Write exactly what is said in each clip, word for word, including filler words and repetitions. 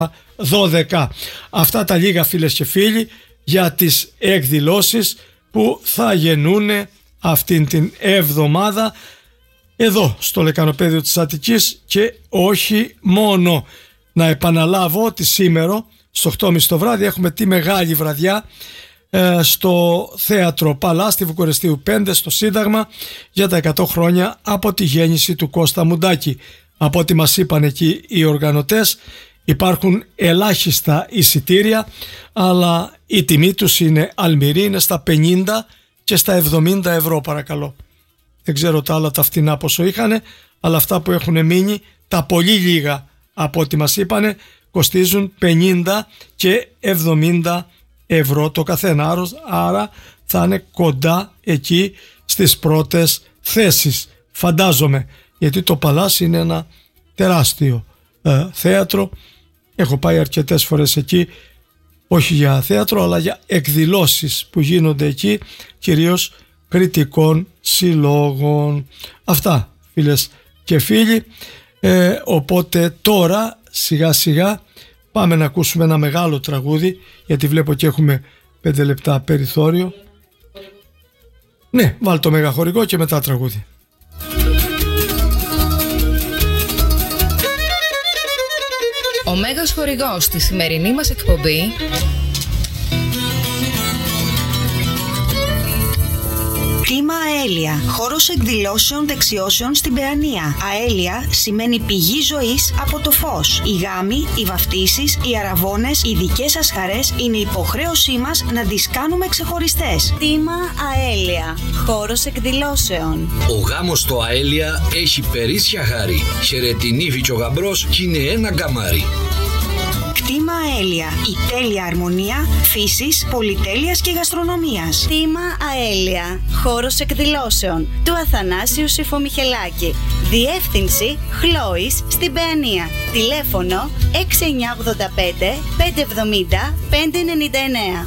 δώδεκα. Αυτά τα λίγα, φίλες και φίλοι, για τις εκδηλώσεις που θα γεννούν αυτήν την εβδομάδα εδώ στο λεκανοπέδιο της Αττικής, και όχι μόνο. Να επαναλάβω ότι σήμερα στο οκτώ και μισή το βράδυ έχουμε τη μεγάλη βραδιά ε, στο Θέατρο Παλά στη Βουκουρεστίου πέντε, στο Σύνταγμα, για τα εκατό χρόνια από τη γέννηση του Κώστα Μουντάκη. Από ό,τι μας είπαν εκεί οι οργανωτές, υπάρχουν ελάχιστα εισιτήρια, αλλά η τιμή τους είναι αλμυρή, είναι στα πενήντα και στα εβδομήντα ευρώ, παρακαλώ. Δεν ξέρω τα άλλα τα φτηνά πόσο είχανε, αλλά αυτά που έχουν μείνει, τα πολύ λίγα από ό,τι μας είπανε, κοστίζουν πενήντα και εβδομήντα ευρώ το καθένα. Άρα θα είναι κοντά εκεί στις πρώτες θέσεις, φαντάζομαι, γιατί το Παλάς είναι ένα τεράστιο ε, θέατρο. Έχω πάει αρκετές φορές εκεί, όχι για θέατρο αλλά για εκδηλώσεις που γίνονται εκεί, κυρίως κριτικών συλλόγων. Αυτά, φίλες και φίλοι. ε, οπότε τώρα σιγά σιγά πάμε να ακούσουμε ένα μεγάλο τραγούδι, γιατί βλέπω και έχουμε πέντε λεπτά περιθώριο. Ναι, βάλ το μεγαχορηγό και μετά τραγούδι. Ο μέγας χορηγός στη σημερινή μας εκπομπή Κλίμα Αέλια, χώρος εκδηλώσεων δεξιώσεων στην Παιανία. Αέλια σημαίνει πηγή ζωής από το φως. Οι γάμοι, οι βαφτίσεις, οι αραβώνες, οι δικές σας χαρές είναι υποχρέωσή μας να τις κάνουμε ξεχωριστές. Κλίμα Αέλια, χώρος εκδηλώσεων. Ο γάμος στο Αέλια έχει περίσσια χάρη. Χαιρετινίβη και ο γαμπρός κι είναι ένα γκαμάρι. Κτήμα Αέλια, η τέλεια αρμονία φύσης, πολυτέλειας και γαστρονομίας. Κτήμα Αέλια, χώρος εκδηλώσεων του Αθανάσιου Συφομιχελάκη. Διεύθυνση Χλόης στην Παιανία. Τηλέφωνο έξι εννιά ογδόντα πέντε πεντακόσια εβδομήντα πεντακόσια ενενήντα εννέα.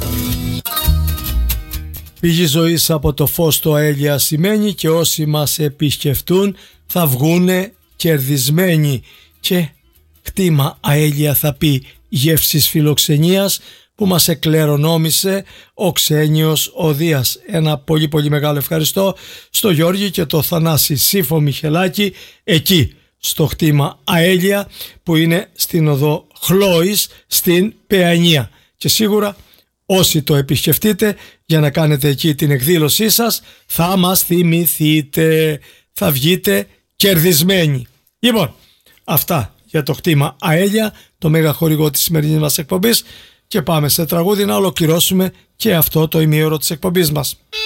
Πηγή ζωής από το φως στο Αέλια σημαίνει και όσοι μας επισκεφτούν θα βγούνε κερδισμένοι. Και κτήμα Αέλια θα πει γεύσης φιλοξενίας που μας εκλερονόμησε ο Ξένιος ο Δίας. Ένα πολύ πολύ μεγάλο ευχαριστώ στο Γιώργη και το Θανάση Συφομιχελάκη εκεί στο κτήμα Αέλια που είναι στην οδό Χλόης στην Παιανία. Και σίγουρα όσοι το επισκεφτείτε για να κάνετε εκεί την εκδήλωσή σας θα μας θυμηθείτε, θα βγείτε κερδισμένοι. Λοιπόν, αυτά για το κτήμα Αέλια, το μέγα χορηγό της σημερινής μας εκπομπής, και πάμε σε τραγούδι να ολοκληρώσουμε και αυτό το ημίωρο της εκπομπής μας.